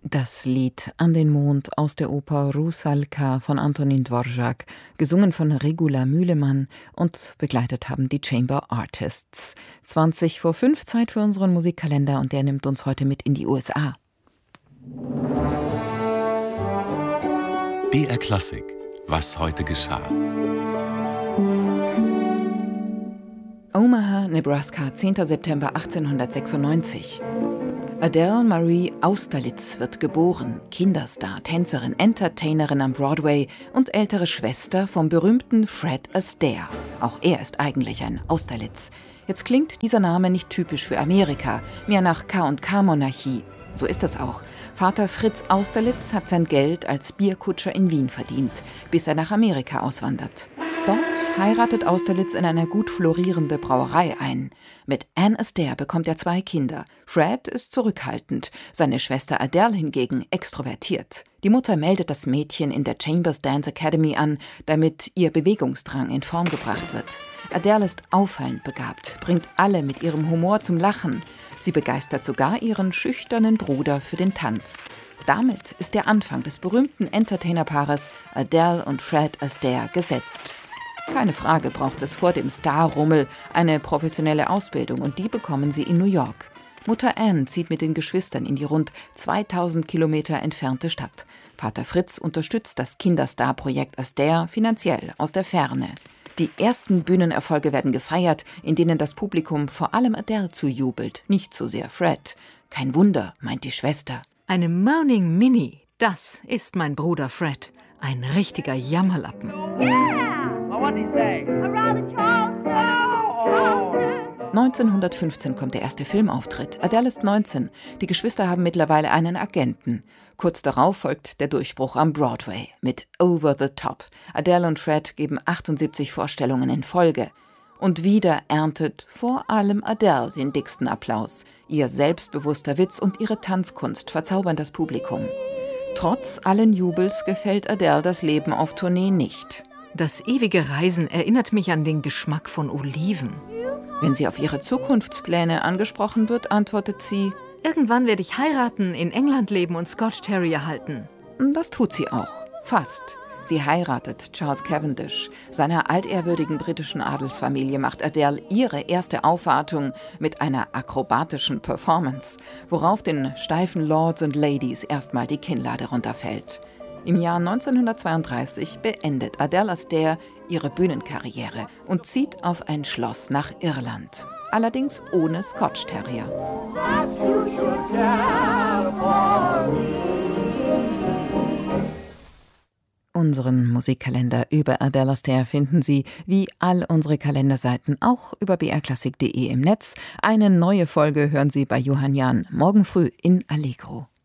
Das Lied »An den Mond« aus der Oper Rusalka von Antonín Dvořák, gesungen von Regula Mühlemann, und begleitet haben die Chamber Artists. 4:20 Zeit für unseren Musikkalender, und der nimmt uns heute mit in die USA. BR Klassik. Was heute geschah. Omaha, Nebraska, 10. September 1896. Adele Marie Austerlitz wird geboren, Kinderstar, Tänzerin, Entertainerin am Broadway und ältere Schwester vom berühmten Fred Astaire. Auch er ist eigentlich ein Austerlitz. Jetzt klingt dieser Name nicht typisch für Amerika, mehr nach K&K-Monarchie. So ist es auch. Vater Fritz Austerlitz hat sein Geld als Bierkutscher in Wien verdient, bis er nach Amerika auswandert. Dort heiratet Austerlitz in eine gut florierende Brauerei ein. Mit Anne Astaire bekommt er 2 Kinder. Fred ist zurückhaltend, seine Schwester Adele hingegen extrovertiert. Die Mutter meldet das Mädchen in der Chambers Dance Academy an, damit ihr Bewegungsdrang in Form gebracht wird. Adele ist auffallend begabt, bringt alle mit ihrem Humor zum Lachen. Sie begeistert sogar ihren schüchternen Bruder für den Tanz. Damit ist der Anfang des berühmten Entertainerpaares Adele und Fred Astaire gesetzt. Keine Frage braucht es vor dem Starrummel eine professionelle Ausbildung, und die bekommen sie in New York. Mutter Anne zieht mit den Geschwistern in die rund 2000 Kilometer entfernte Stadt. Vater Fritz unterstützt das Kinderstar-Projekt Astaire finanziell aus der Ferne. Die ersten Bühnenerfolge werden gefeiert, in denen das Publikum vor allem Adele zujubelt, nicht so sehr Fred. Kein Wunder, meint die Schwester. Eine Moaning Minnie, das ist mein Bruder Fred. Ein richtiger Jammerlappen. 1915 kommt der erste Filmauftritt. Adele ist 19. Die Geschwister haben mittlerweile einen Agenten. Kurz darauf folgt der Durchbruch am Broadway mit Over the Top. Adele und Fred geben 78 Vorstellungen in Folge. Und wieder erntet vor allem Adele den dicksten Applaus. Ihr selbstbewusster Witz und ihre Tanzkunst verzaubern das Publikum. Trotz allen Jubels gefällt Adele das Leben auf Tournee nicht. Das ewige Reisen erinnert mich an den Geschmack von Oliven. Wenn sie auf ihre Zukunftspläne angesprochen wird, antwortet sie: Irgendwann werde ich heiraten, in England leben und Scotch Terrier halten. Das tut sie auch. Fast. Sie heiratet Charles Cavendish. Seiner altehrwürdigen britischen Adelsfamilie macht Adele ihre erste Aufwartung mit einer akrobatischen Performance, worauf den steifen Lords und Ladies erstmal die Kinnlade runterfällt. Im Jahr 1932 beendet Adele Astaire ihre Bühnenkarriere und zieht auf ein Schloss nach Irland. Allerdings ohne Scotch Terrier. Unseren Musikkalender über Adele Astaire finden Sie, wie all unsere Kalenderseiten, auch über brklassik.de im Netz. Eine neue Folge hören Sie bei Johann Jahn morgen früh in Allegro.